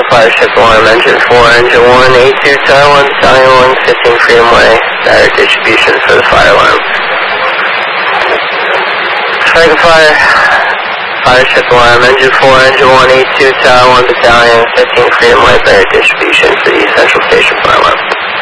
Fireship Alarm, Engine 4, Engine 1, A2, Taiwan, Battalion 1, 15 Freedom Way, direct distribution for the fire alarm. Strike fire. Fireship Alarm, Engine 4, Engine 1, A2, Taiwan, Battalion 15 Freedom Way, direct distribution for the Central Station fire alarm.